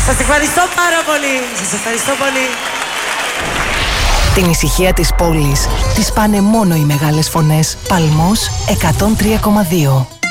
Σας ευχαριστώ πάρα πολύ. Σας ευχαριστώ πολύ. Την ησυχία της πόλης τις πάνε μόνο οι μεγάλες φωνές. Παλμός 103,2.